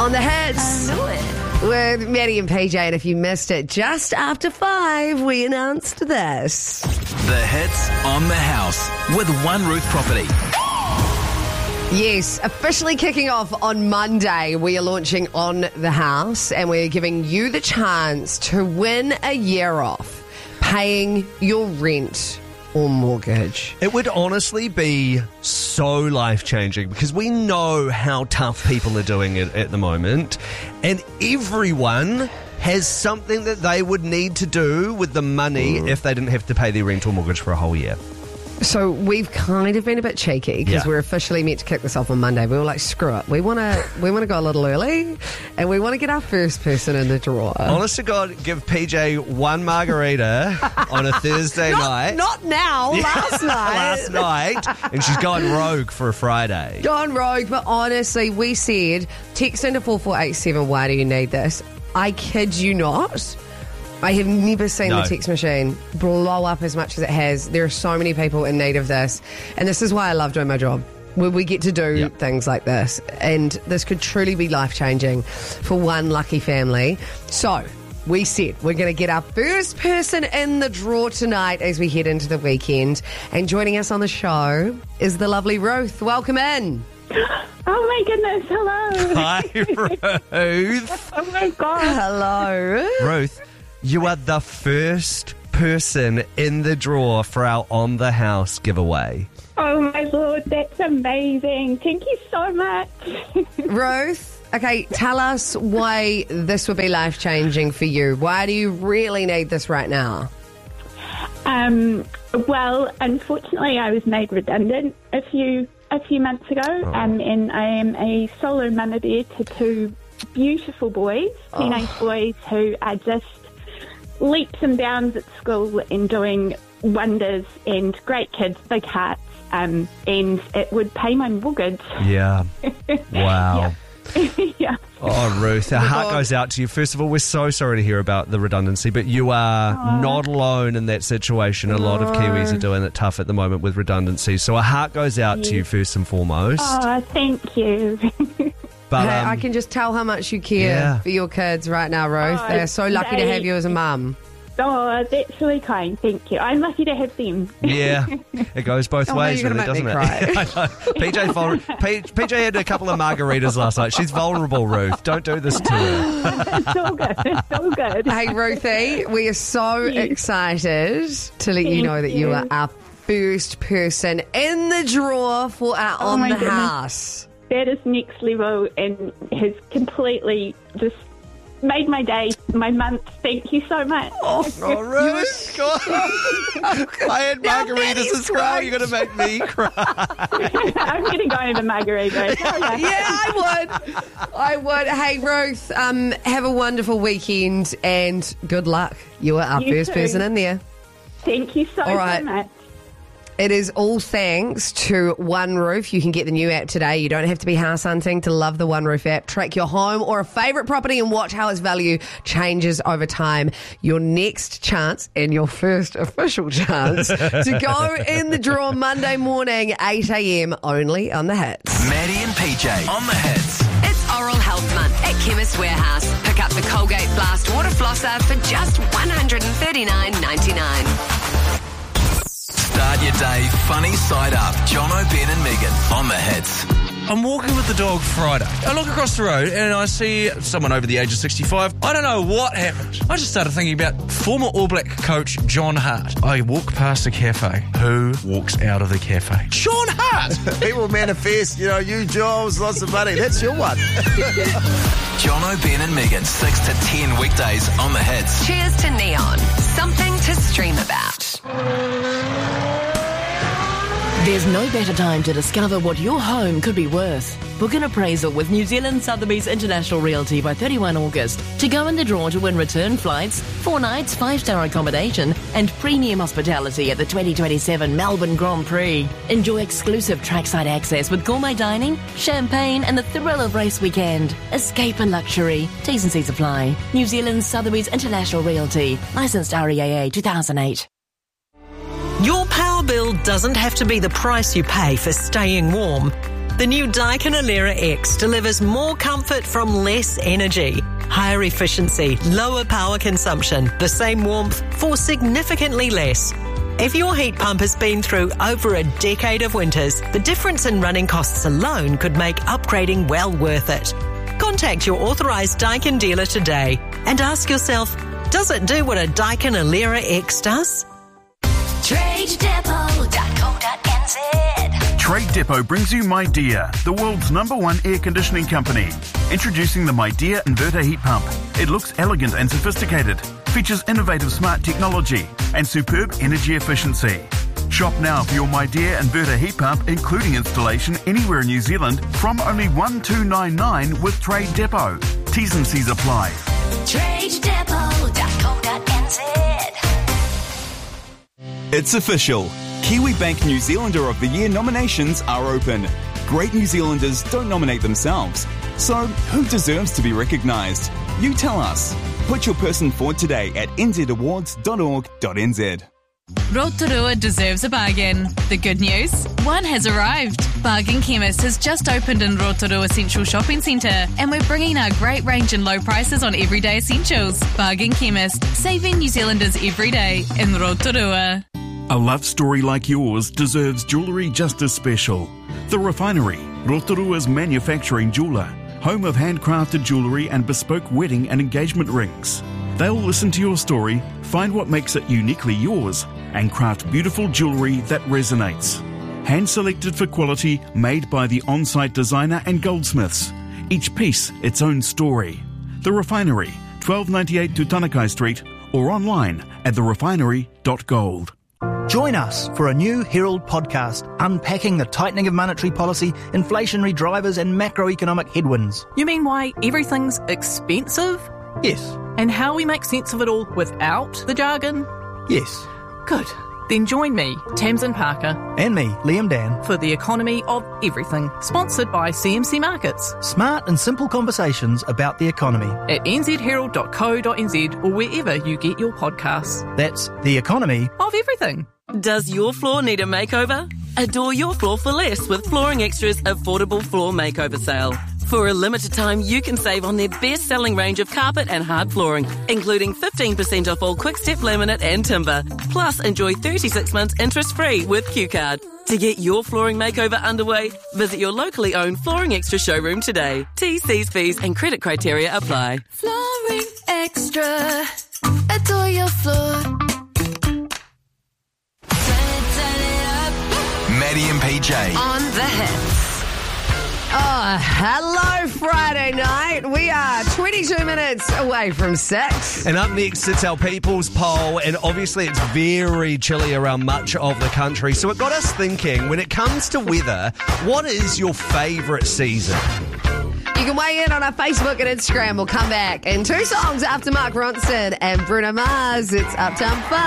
On the Hits. I know it. With Maddie and PJ, and if you missed it, just after 5, we announced this. The Hits on the House with One Roof Property. Yes, officially kicking off on Monday, we are launching On the House, and we're giving you the chance to win a year off paying your rent or mortgage. It would honestly be so life-changing because we know how tough people are doing it at the moment, and everyone has something that they would need to do with the money if they didn't have to pay their rent or mortgage for a whole year. So we've kind of been a bit cheeky because we're officially meant to kick this off on Monday. We were like, screw it. We want to go a little early, and we want to get our first person in the drawer. Honest to God, give PJ one margarita on a Thursday night. Not now, last night. Last night, and she's going rogue for a Friday. Gone rogue, but honestly, we said, text into 4487, why do you need this? I kid you not. I have never seen the text machine blow up as much as it has. There are so many people in need of this. And this is why I love doing my job, where we get to do things like this. And this could truly be life-changing for one lucky family. So we said we're going to get our first person in the draw tonight as we head into the weekend. And joining us on the show is the lovely Ruth. Welcome in. Oh my goodness, hello. Hi, Ruth. Oh my God. Hello. Ruth, you are the first person in the draw for our On the House giveaway. Oh my Lord, that's amazing. Thank you so much. Ruth, okay, tell us why this would be life-changing for you. Why do you really need this right now? Well, unfortunately, I was made redundant a few months ago, and I am a solo mama bear to 2 beautiful boys, teenage boys who are just leaps and bounds at school and doing wonders, and great kids, big hearts, and it would pay my mortgage. Yeah. Wow. Yeah. Oh, Ruth, our heart goes out to you. First of all, we're so sorry to hear about the redundancy, but you are not alone in that situation. A lot of Kiwis are doing it tough at the moment with redundancy, so our heart goes out to you first and foremost. Oh, thank you. But, Hey, I can just tell how much you care for your kids right now, Ruth. They're so lucky to have you as a mum. Oh, that's really kind. Thank you. I'm lucky to have them. Yeah, it goes both ways, you're really, gonna make doesn't me it? cry. I know. PJ had a couple of margaritas last night. She's vulnerable, Ruth. Don't do this to her. It's all good. It's all good. Hey, Ruthie, we are so excited to let you know that you are our first person in the draw for our On my the goodness. House. That is next level and has completely just made my day, my month. Thank you so much. Oh, Ruth. God. I had margaritas as well. You're going to make me cry. I'm going to go into margarita. I would. Hey, Ruth, have a wonderful weekend and good luck. You are our You first too. person in there. Thank you so much. It is all thanks to One Roof. You can get the new app today. You don't have to be house hunting to love the One Roof app. Track your home or a favourite property and watch how its value changes over time. Your next chance and your first official chance to go in the draw Monday morning, 8 a.m, only on the Hits. Maddie and PJ on the Hits. It's Oral Health Month at Chemist Warehouse. Pick up the Colgate Blast Water Flosser for just $139.99. Start your day funny side up. John O'Brien and Megan on the Hits. I'm walking with the dog Friday. I look across the road and I see someone over the age of 65. I don't know what happened. I just started thinking about former All Black coach John Hart. I walk past a cafe. Who walks out of the cafe? Sean Hart! People manifest, huge jobs, lots of money. That's your one. John O'Brien and Megan, 6 to 10 weekdays on the Hits. Cheers to Neon. Something to stream about. There's no better time to discover what your home could be worth. Book an appraisal with New Zealand Sotheby's International Realty by 31 August to go in the draw to win return flights, 4 nights, 5-star accommodation and premium hospitality at the 2027 Melbourne Grand Prix. Enjoy exclusive trackside access with gourmet dining, champagne and the thrill of race weekend. Escape in luxury. T's and C's apply. New Zealand Sotheby's International Realty. Licensed REAA 2008. Your power bill doesn't have to be the price you pay for staying warm. The new Daikin Alera X delivers more comfort from less energy. Higher efficiency, lower power consumption, the same warmth for significantly less. If your heat pump has been through over a decade of winters, the difference in running costs alone could make upgrading well worth it. Contact your authorised Daikin dealer today and ask yourself, does it do what a Daikin Alera X does? TradeDepot.co.nz. Trade Depot brings you MyDear, the world's #1 air conditioning company. Introducing the MyDear inverter heat pump. It looks elegant and sophisticated, features innovative smart technology and superb energy efficiency. Shop now for your MyDear inverter heat pump, including installation anywhere in New Zealand, from only $1,299 with Trade Depot. T's and C's apply. TradeDepot.co.nz. It's official. Kiwi Bank New Zealander of the Year nominations are open. Great New Zealanders don't nominate themselves. So, who deserves to be recognised? You tell us. Put your person forward today at nzawards.org.nz. Rotorua deserves a bargain. The good news? One has arrived. Bargain Chemist has just opened in Rotorua Central Shopping Centre, and we're bringing our great range and low prices on everyday essentials. Bargain Chemist, saving New Zealanders every day in Rotorua. A love story like yours deserves jewellery just as special. The Refinery, Rotorua's manufacturing jeweller, home of handcrafted jewellery and bespoke wedding and engagement rings. They'll listen to your story, find what makes it uniquely yours, and craft beautiful jewellery that resonates. Hand-selected for quality, made by the on-site designer and goldsmiths. Each piece its own story. The Refinery, 1298 Tutanekai Street, or online at therefinery.gold. Join us for a new Herald podcast unpacking the tightening of monetary policy, inflationary drivers and macroeconomic headwinds. You mean why everything's expensive? Yes. And how we make sense of it all without the jargon? Yes. Good. Then join me, Tamsin Parker. And me, Liam Dan. For the economy of everything. Sponsored by CMC Markets. Smart and simple conversations about the economy. At nzherald.co.nz or wherever you get your podcasts. That's the economy of everything. Does your floor need a makeover? Adore your floor for less with Flooring Extra's affordable floor makeover sale. For a limited time, you can save on their best-selling range of carpet and hard flooring, including 15% off all Quickstep laminate and timber. Plus, enjoy 36 months interest-free with Q-Card. To get your flooring makeover underway, visit your locally owned Flooring Extra showroom today. T's, C's, fees and credit criteria apply. Flooring Extra. Adore your floor. Maddie and PJ. On the hits. Oh, hello, Friday night. We are 22 minutes away from 6. And up next, it's our People's Poll. And obviously, it's very chilly around much of the country. So it got us thinking, when it comes to weather, what is your favourite season? You can weigh in on our Facebook and Instagram. We'll come back in 2 songs after Mark Ronson and Bruno Mars. It's Uptown Funk.